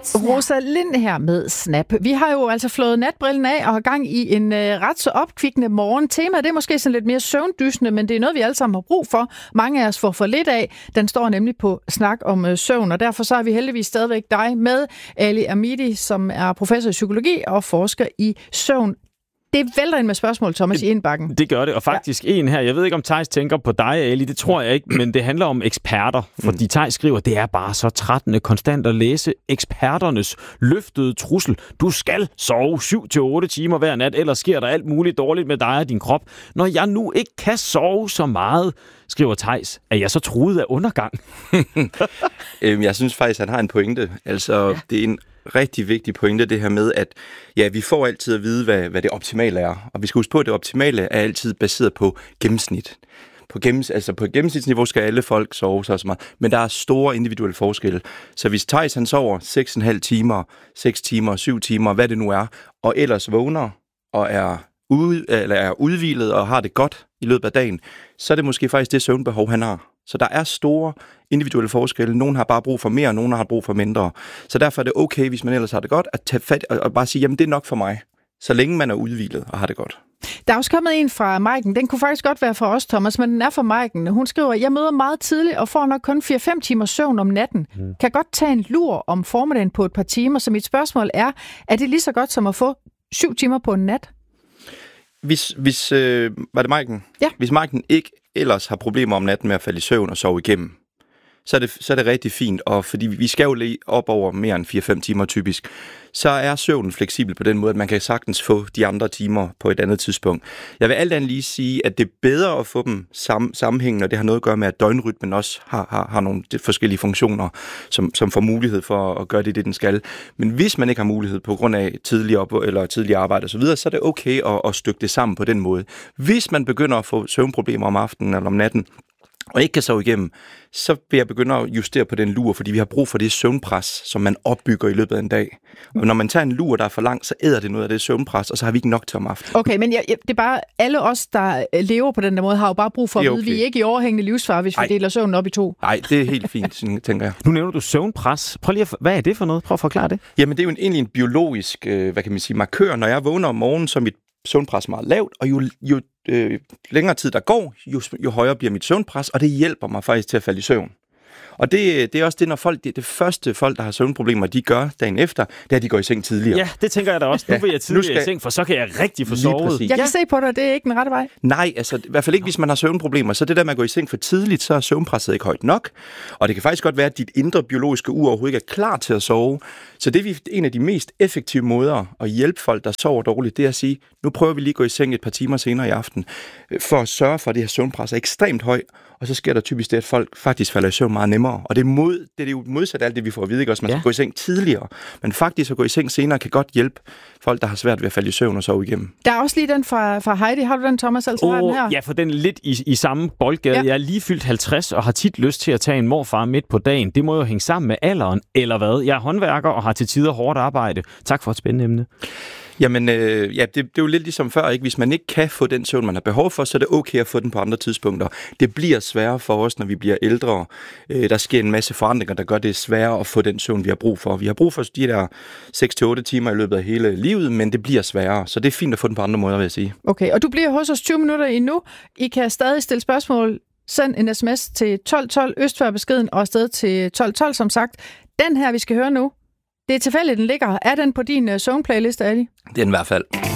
Rosa Lind her med Snap. Vi har jo altså flået natbrillen af og har gang i en ret så opkvikkende morgen. Temaet det er måske sådan lidt mere søvndysende, men det er noget, vi alle sammen har brug for. Mange af os får for lidt af. Den står nemlig på snak om søvn, og derfor så har vi heldigvis stadigvæk dig med, Ali Amidi, som er professor i psykologi og forsker i søvn. Det vælter ind med spørgsmål, Thomas, i indbakken. Det gør det, og faktisk en her. Jeg ved ikke, om Theis tænker på dig, Ali. Det tror jeg ikke, men det handler om eksperter. Fordi Theis skriver, det er bare så trættende konstant at læse eksperternes løftede trussel. Du skal sove 7-8 timer hver nat, ellers sker der alt muligt dårligt med dig og din krop. Når jeg nu ikke kan sove så meget, skriver Theis, er jeg så truet af undergang? Jeg synes faktisk, han har en pointe. Altså, det er en rigtig vigtig pointe, det her med, at ja, vi får altid at vide, hvad det optimale er. Og vi skal huske på, at det optimale er altid baseret på gennemsnit. På gennemsnitsniveau skal alle folk sove så meget, men der er store individuelle forskelle. Så hvis Theis han sover 6,5 timer, 6 timer, 7 timer, hvad det nu er, og ellers vågner og er udhvilet og har det godt i løbet af dagen, så er det måske faktisk det søvnbehov, han har. Så der er store individuelle forskelle. Nogle har bare brug for mere, og nogle har brug for mindre. Så derfor er det okay, hvis man ellers har det godt, at tage fat og bare sige, jamen det er nok for mig, så længe man er udhvilet og har det godt. Der er også kommet en fra Maiken. Den kunne faktisk godt være for os, Thomas, men den er fra Maiken. Hun skriver, jeg møder meget tidligt og får nok kun 4-5 timers søvn om natten. Kan godt tage en lur om formiddagen på et par timer, så mit spørgsmål er det lige så godt som at få 7 timer på en nat? Hvis var det Maiken? Ja. Hvis Maiken ikke ellers har problemer om natten med at falde i søvn og sove igennem, så er det rigtig fint, og fordi vi skal jo lige op over mere end 4-5 timer typisk, så er søvnen fleksibel på den måde, at man kan sagtens få de andre timer på et andet tidspunkt. Jeg vil alt andet lige sige, at det er bedre at få dem sammenhængende, og det har noget at gøre med, at døgnrytmen også har nogle forskellige funktioner, som får mulighed for at gøre det, den skal. Men hvis man ikke har mulighed på grund af tidlig arbejde osv., så er det okay at stykke det sammen på den måde. Hvis man begynder at få søvnproblemer om aftenen eller om natten, og ikke kan sove igennem, så vil jeg begynde at justere på den lur, fordi vi har brug for det søvnpres, som man opbygger i løbet af en dag. Og når man tager en lur, der er for lang, så æder det noget af det søvnpres, og så har vi ikke nok til om aftenen. Okay, men det er bare, alle os, der lever på den der måde, har jo bare brug for at vide, at vi er ikke i overhængende livsfare, hvis vi deler søvnen op i 2. Nej, det er helt fint, tænker jeg. Nu nævner du søvnpres. Prøv lige hvad er det for noget? Prøv at forklare det. Jamen, det er jo egentlig en biologisk, markør. Når jeg vågner om morgenen, så er mit søvnpres meget lavt, og jo længere tid der går, jo højere bliver mit søvnpres, og det hjælper mig faktisk til at falde i søvn. Og det er også det, når det første folk, der har søvnproblemer, de gør dagen efter, det er, at de går i seng tidligere. Ja, det tænker jeg da også. Nu vil jeg tidligere i seng, for så kan jeg rigtig få sovet. Jeg kan se på dig, det er ikke den rette vej. Nej, altså i hvert fald ikke, hvis man har søvnproblemer. Så det der med at gå i seng for tidligt, så er søvnpresset ikke højt nok. Og det kan faktisk godt være, at dit indre biologiske ur overhovedet ikke er klar til at sove. Så det er en af de mest effektive måder at hjælpe folk, der sover dårligt, det er at sige, nu prøver vi lige at gå i seng et par timer senere i aften, for at sørge for, at det her søvnpres er ekstremt højt. Og så sker der typisk det, at folk faktisk falder i søvn meget nemmere. Og det er jo modsat alt det, vi får at vide, ikke også? Man skal gå i seng tidligere. Men faktisk at gå i seng senere kan godt hjælpe folk, der har svært ved at falde i søvn og sove igennem. Der er også lige den fra Heidi. Har du den, Thomas? Altså, har den her? Ja, for den er lidt i samme boldgade. Ja. Jeg er lige fyldt 50 og har tit lyst til at tage en morfar midt på dagen. Det må jo hænge sammen med alderen, eller hvad? Jeg er håndværker og har til tider hårdt arbejde. Tak for et spændende emne. Jamen, det er jo lidt ligesom før, ikke? Hvis man ikke kan få den søvn, man har behov for, så er det okay at få den på andre tidspunkter. Det bliver sværere for os, når vi bliver ældre. Der sker en masse forandringer, der gør det sværere at få den søvn, vi har brug for. Vi har brug for de der 6-8 timer i løbet af hele livet, men det bliver sværere. Så det er fint at få den på andre måder, vil jeg sige. Okay, og du bliver hos os 20 minutter endnu. I kan stadig stille spørgsmål. Send en sms til 1212 Østfør-beskeden og afsted til 1212, som sagt. Den her, vi skal høre nu, det er tilfældigt, den ligger. Er den på din søvnplayliste, Ali? Det er den i hvert fald.